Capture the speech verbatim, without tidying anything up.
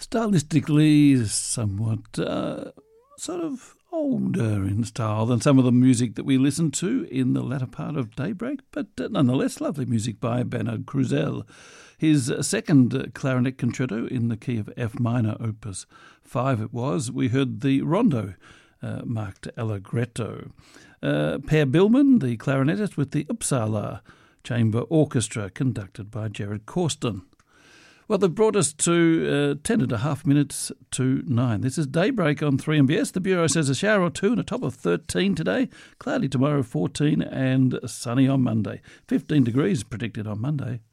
stylistically somewhat uh, sort of older in style than some of the music that we listened to in the latter part of Daybreak, but uh, nonetheless lovely music by Bernard Kruzel. His second clarinet concerto in the key of F minor, opus five it was. We heard the rondo, uh, marked Allegretto. Uh, Per Billman, the clarinetist with the Uppsala Chamber Orchestra, conducted by Jared Corsten. Well, they've brought us to uh, ten and a half minutes to nine. This is Daybreak on three M B S. The Bureau says a shower or two and a top of thirteen today. Cloudy tomorrow, fourteen, and sunny on Monday. fifteen degrees predicted on Monday.